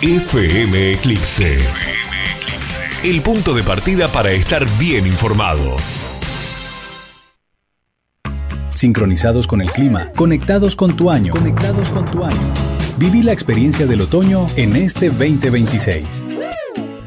FM Eclipse. El punto de partida para estar bien informado. Sincronizados con el clima, conectados con tu año. Viví la experiencia del otoño en este 2026.